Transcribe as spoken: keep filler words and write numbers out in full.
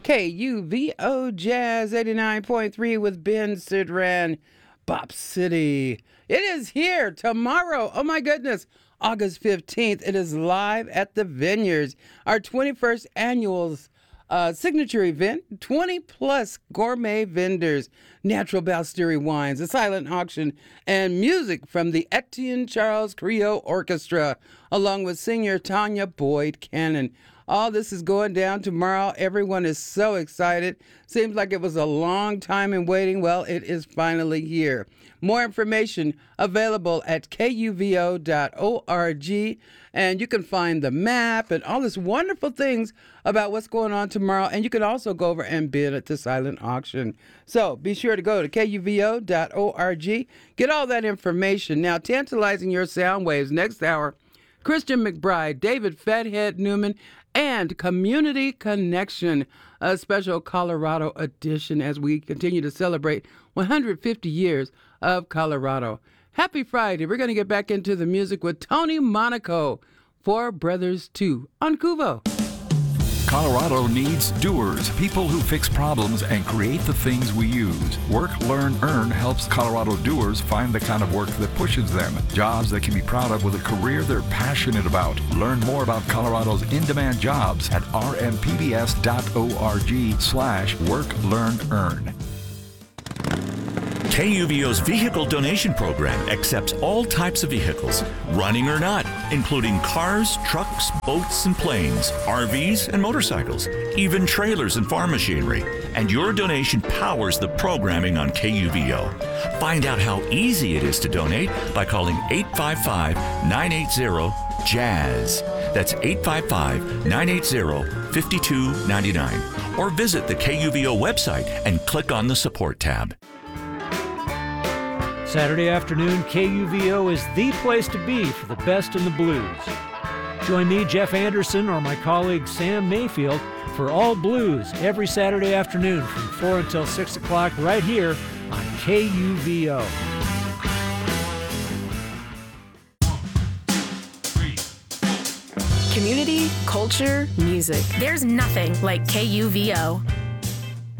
K U V O Jazz eighty-nine point three with Ben Sidran, Bop City. It is here tomorrow. Oh my goodness. August fifteenth. It is live at the Vineyards. Our twenty-first annual uh, signature event. twenty plus gourmet vendors, natural Bastillery wines, a silent auction, and music from the Etienne Charles Creole Orchestra, along with singer Tanya Boyd Cannon. All this is going down tomorrow. Everyone is so excited. Seems like it was a long time in waiting. Well, it is finally here. More information available at K U V O dot org. And you can find the map and all these wonderful things about what's going on tomorrow. And you can also go over and bid at the silent auction. So be sure to go to K U V O dot org. Get all that information. Now, tantalizing your sound waves next hour. Christian McBride, David Fathead Newman, and Community Connection, a special Colorado edition as we continue to celebrate one hundred fifty years of Colorado. Happy Friday. We're going to get back into the music with Tony Monaco, Four Brothers two on Kuvo. Colorado needs doers, people who fix problems and create the things we use. Work, Learn, Earn helps Colorado doers find the kind of work that pushes them, jobs they can be proud of with a career they're passionate about. Learn more about Colorado's in-demand jobs at r m p b s dot org slash work, learn, earn. K U V O's vehicle donation program accepts all types of vehicles, running or not, including cars, trucks, boats, and planes, R Vs, and motorcycles, even trailers and farm machinery. And your donation powers the programming on K U V O. Find out how easy it is to donate by calling eight five five, nine eight zero, jazz. That's eight five five, nine eight zero, five two nine nine. Or visit the K U V O website and click on the support tab. Saturday afternoon, K U V O is the place to be for the best in the blues. Join me, Jeff Anderson, or my colleague Sam Mayfield for All Blues every Saturday afternoon from four until six o'clock right here on K U V O. Community, culture, music. There's nothing like K U V O.